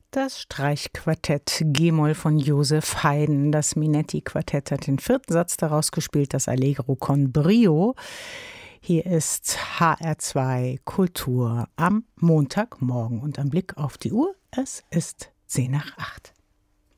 Das Streichquartett G-Moll von Joseph Haydn. Das Minetti-Quartett hat den vierten Satz daraus gespielt, das Allegro con Brio. Hier ist HR2 Kultur am Montagmorgen und am Blick auf die Uhr, es ist 7:50.